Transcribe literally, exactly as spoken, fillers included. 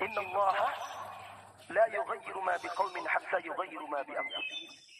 إن الله لا يغير ما بقوم حتى يغيروا ما بأنفسهم.